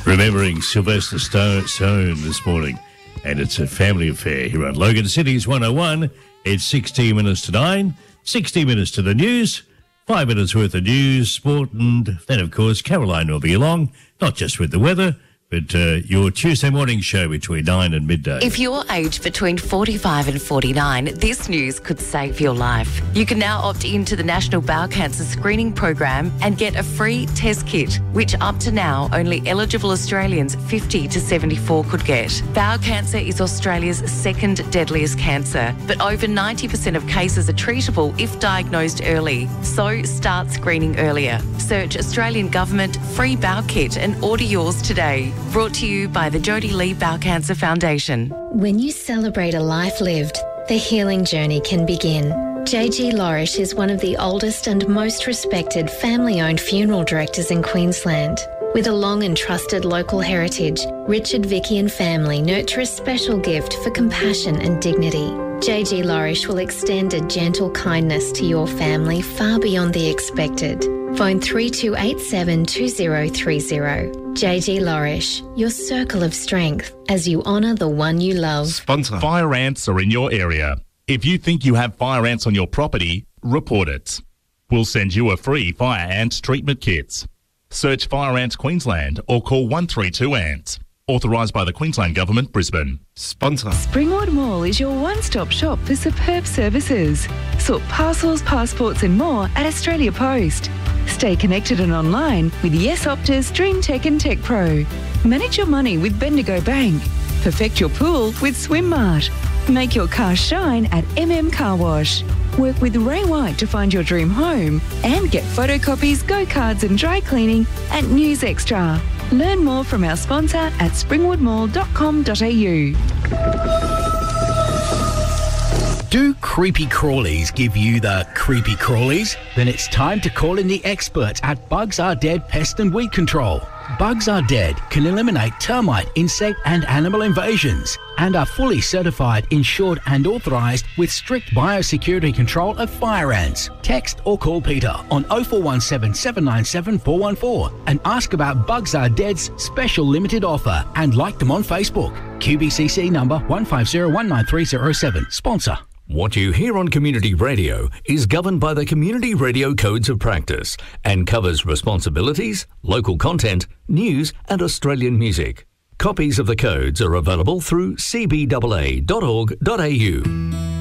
Remembering Sylvester Stone this morning. And it's a family affair here on Logan City's 101. It's 16 minutes to 9, 60 minutes to the news, 5 minutes worth of news, sport, and then, of course, Caroline will be along, not just with the weather, but your Tuesday morning show between 9 and midday. If you're aged between 45 and 49, this news could save your life. You can now opt into the National Bowel Cancer Screening Program and get a free test kit, which up to now only eligible Australians 50 to 74 could get. Bowel cancer is Australia's second deadliest cancer, but over 90% of cases are treatable if diagnosed early. So start screening earlier. Search Australian Government Free Bowel Kit and order yours today. Brought to you by the Jodie Lee Bowel Cancer Foundation. When you celebrate a life lived, the healing journey can begin. JG Lorish is one of the oldest and most respected family-owned funeral directors in Queensland. With a long and trusted local heritage, Richard, Vicky and family nurture a special gift for compassion and dignity. JG Lorish will extend a gentle kindness to your family far beyond the expected. Phone 3287 2030. JG Lorish, your circle of strength as you honour the one you love. Sponsor. Fire ants are in your area. If you think you have fire ants on your property, report it. We'll send you a free fire ant treatment kit. Search Fire Ants Queensland or call 132 Ants. Authorised by the Queensland Government, Brisbane. Sponsor. Springwood Mall is your one-stop shop for superb services. Sort parcels, passports and more at Australia Post. Stay connected and online with Yes Optus, Dream Tech and Tech Pro. Manage your money with Bendigo Bank. Perfect your pool with SwimMart. Make your car shine at Car Wash. Work with Ray White to find your dream home and get photocopies, go-cards and dry cleaning at News Extra. Learn more from our sponsor at springwoodmall.com.au. Do creepy crawlies give you the creepy crawlies? Then it's time to call in the experts at Bugs Are Dead Pest and Weed Control. Bugs Are Dead can eliminate termite, insect and animal invasions and are fully certified, insured and authorised with strict biosecurity control of fire ants. Text or call Peter on 0417 797 414 and ask about Bugs Are Dead's special limited offer and like them on Facebook. QBCC number 1501937. Sponsor. What you hear on Community Radio is governed by the Community Radio Codes of Practice and covers responsibilities, local content, news and Australian music. Copies of the codes are available through cbaa.org.au.